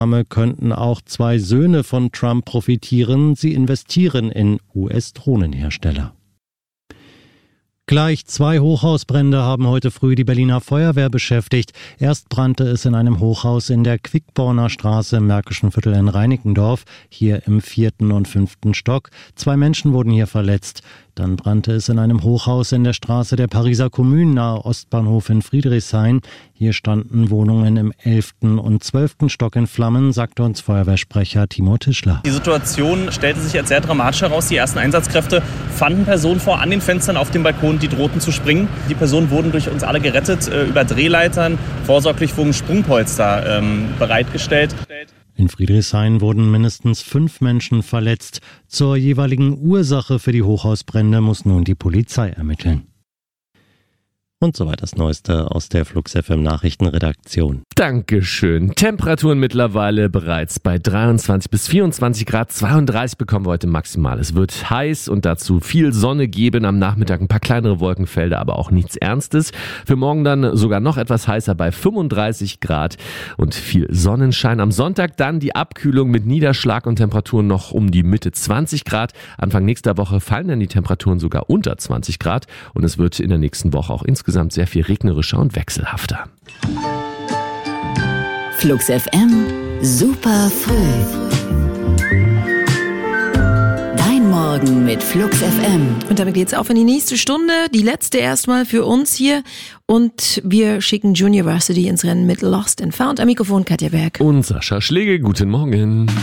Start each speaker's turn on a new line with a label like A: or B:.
A: Könnten auch 2 Söhne von Trump profitieren. Sie investieren in US-Drohnenhersteller. Gleich 2 Hochhausbrände haben heute früh die Berliner Feuerwehr beschäftigt. Erst brannte es in einem Hochhaus in der Quickborner Straße im Märkischen Viertel in Reinickendorf, hier im 4. und 5. Stock. 2 Menschen wurden hier verletzt. Dann brannte es in einem Hochhaus in der Straße der Pariser Kommune nahe Ostbahnhof in Friedrichshain. Hier standen Wohnungen im 11. und 12. Stock in Flammen, sagte uns Feuerwehrsprecher Timo Tischler.
B: Die Situation stellte sich als sehr dramatisch heraus. Die ersten Einsatzkräfte fanden Personen vor an den Fenstern auf dem Balkon, die drohten zu springen. Die Personen wurden durch uns alle gerettet, über Drehleitern. Vorsorglich wurden Sprungpolster bereitgestellt.
A: In Friedrichshain wurden mindestens 5 Menschen verletzt. Zur jeweiligen Ursache für die Hochhausbrände muss nun die Polizei ermitteln. Und soweit das Neueste aus der Flux FM Nachrichtenredaktion.
C: Dankeschön. Temperaturen mittlerweile bereits bei 23 bis 24 Grad. 32 bekommen wir heute maximal. Es wird heiß und dazu viel Sonne geben. Am Nachmittag ein paar kleinere Wolkenfelder, aber auch nichts Ernstes. Für morgen dann sogar noch etwas heißer bei 35 Grad und viel Sonnenschein. Am Sonntag dann die Abkühlung mit Niederschlag und Temperaturen noch um die Mitte 20 Grad. Anfang nächster Woche fallen dann die Temperaturen sogar unter 20 Grad und es wird in der nächsten Woche auch insgesamt sehr viel regnerischer und wechselhafter.
D: Flux FM, super früh. Dein Morgen mit Flux FM.
E: Und damit geht's auf in die nächste Stunde. Die letzte erstmal für uns hier. Und wir schicken Junior Varsity ins Rennen mit Lost and Found. Am Mikrofon Katja Berg.
C: Und Sascha Schlegel. Guten Morgen.